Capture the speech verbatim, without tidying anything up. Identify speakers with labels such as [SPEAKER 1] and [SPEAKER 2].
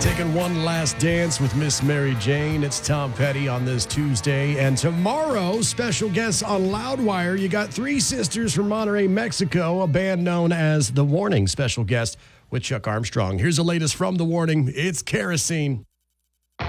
[SPEAKER 1] Taking one last dance with Miss Mary Jane. It's Tom Petty on this Tuesday. And tomorrow, special guests on Loudwire. You got Three Sisters from Monterrey, Mexico, a band known as The Warning. Special guest with Chuck Armstrong. Here's the latest from The Warning. It's Kerosene.